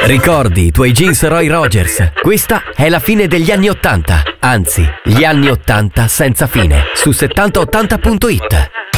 Ricordi i tuoi jeans Roy Rogers? Questa è la fine degli anni 80, anzi, gli anni 80 senza fine, su 7080.it.